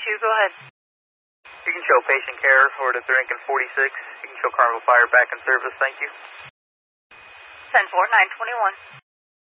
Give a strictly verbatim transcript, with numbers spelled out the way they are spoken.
issue. Go ahead. You can show patient care or to Lincoln forty-six. You can show Carnival Fire back in service. Thank you. ten four, nine twenty-one.